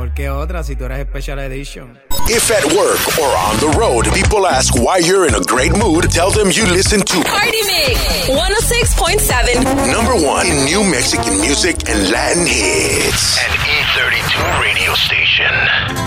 mejor que otra si tú eres Special Edition. If at work or on the road, people ask why you're in a great mood, tell them you listen to Party Mix 106.7. number one in new Mexican music and Latin hits. An E32 radio station.